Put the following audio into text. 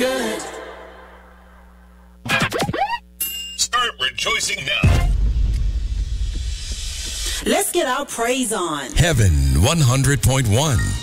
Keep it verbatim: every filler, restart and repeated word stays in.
good. Start rejoicing now. Let's get our praise on. Heaven one hundred point one.